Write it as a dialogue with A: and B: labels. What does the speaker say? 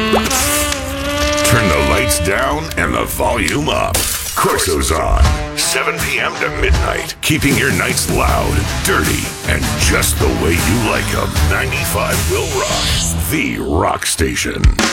A: Turn the lights down and the volume up. Corso's on. 7 p.m. to midnight. Keeping your nights loud, dirty, and just the way you like them. 95 Will Rock. The rock station.